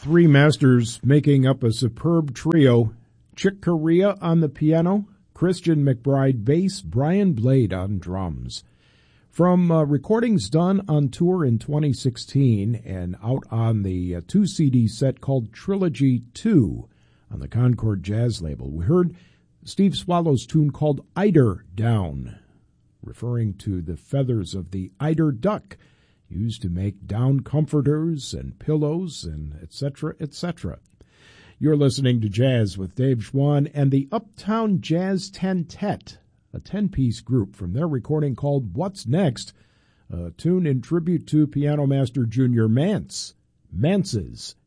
Three masters making up a superb trio. Chick Corea on the piano, Christian McBride bass, Brian Blade on drums. From recordings done on tour in 2016 and out on the 2-CD set called Trilogy 2 on the Concord Jazz label, we heard Steve Swallow's tune called Eider Down, referring to the feathers of the eider duck used to make down comforters and pillows and etc., etc. You're listening to Jazz with Dave Schwann and the Uptown Jazz Tentet, a 10-piece group from their recording called What's Next, a tune in tribute to piano master Junior Mance, Mance's